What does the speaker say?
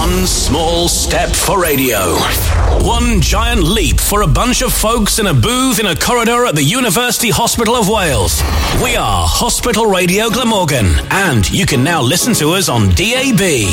One small step for radio. One giant leap for a bunch of folks in a booth in a corridor at the University Hospital of Wales. We are Hospital Radio Glamorgan, and you can now listen to us on DAB.